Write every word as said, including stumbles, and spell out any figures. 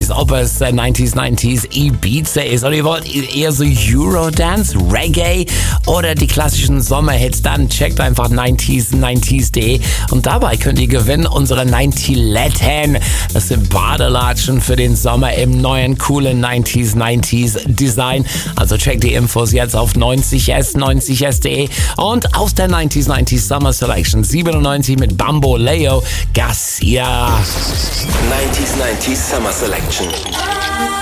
neunziger, ob es äh, neunziger, neunziger Ibiza ist oder ihr wollt eher so Eurodance, Reggae oder die klassischen Sommerhits, dann checkt einfach neunziger, neunziger punkt de und dabei könnt ihr gewinnen unsere neunzig-Letten. Das sind Badelatschen für den Sommer im neuen, coolen neunziger, neunziger Design. Also checkt die Infos jetzt auf neunzig s, neunzig s punkt de und aus der neunziger, neunziger Summer Selection siebenundneunzig mit Bamboleo Garcia. neunzig, neunzig Summer Selection.